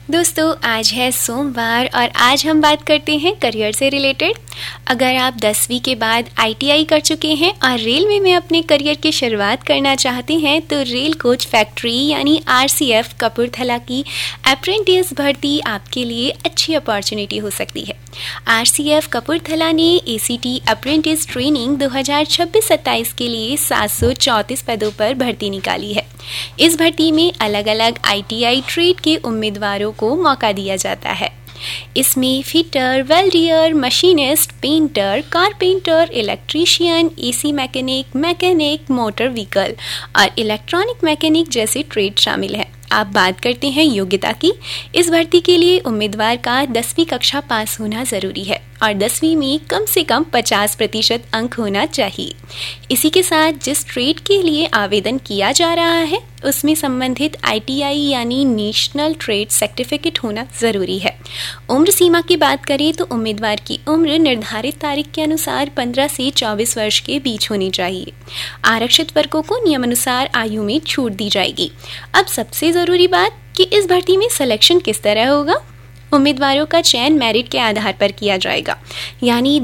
दोस्तों, आज है सोमवार और आज हम बात करते हैं करियर से रिलेटेड। अगर आप 10वीं के बाद आईटीआई कर चुके हैं और रेलवे में अपने करियर की शुरुआत करना चाहते हैं तो रेल कोच फैक्ट्री यानी आरसीएफ कपूरथला की अप्रेंटिस भर्ती आपके लिए अच्छी अपॉर्चुनिटी हो सकती है। आरसीएफ कपूरथला ने एसीटी अप्रेंटिस ट्रेनिंग 2026-27 के लिए 734 पदों पर भर्ती निकाली है। इस भर्ती में अलग अलग आईटीआई ट्रेड के उम्मीदवारों को मौका दिया जाता है। इसमें fitter, वेल्डियर, machinist, painter, carpenter, electrician, AC mechanic, motor vehicle और इलेक्ट्रॉनिक मैकेनिक जैसे ट्रेड शामिल है। आप बात करते हैं योग्यता की। इस भर्ती के लिए उम्मीदवार का 10वीं कक्षा पास होना जरूरी है और 10वीं में कम से कम 50% अंक होना चाहिए। इसी के साथ जिस ट्रेड के लिए आवेदन किया जा रहा है उसमें संबंधित आईटीआई यानी नेशनल ट्रेड सर्टिफिकेट होना जरूरी है। उम्र सीमा की बात करें तो उम्मीदवार की उम्र निर्धारित तारीख के अनुसार 15 से 24 वर्ष के बीच होनी चाहिए। आरक्षित वर्गों को नियमानुसार आयु में छूट दी जाएगी। अब सबसे जरूरी बात कि इस भर्ती में सिलेक्शन किस तरह होगा। उम्मीदवारों का चयन मेरिट के आधार पर किया जाएगा, यानी